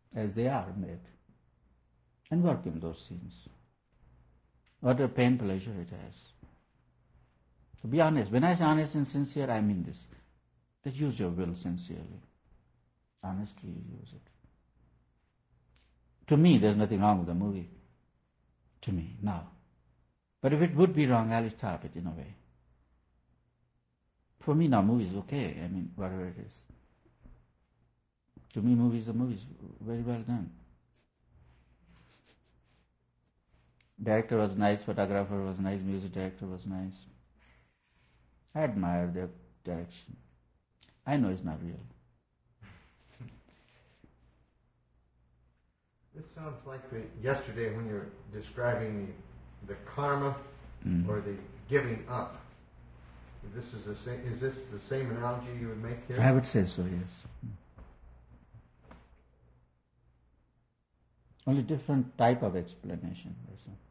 as they are made, and work in those scenes. What a pain pleasure it has. To be honest, when I say honest and sincere, I mean this. That use your will sincerely. Honestly use it. To me, there's nothing wrong with the movie. To me, now. But if it would be wrong, I'll stop it in a way. For me now, movie is okay. I mean, whatever it is. To me, movies are movies. Very well done. Director was nice, photographer was nice, music director was nice. I admire their direction. I know it's not real. This sounds like yesterday when you were describing the karma or the giving up. This is the same. Is this the same analogy you would make here? I would say so, yes. Only different type of explanation.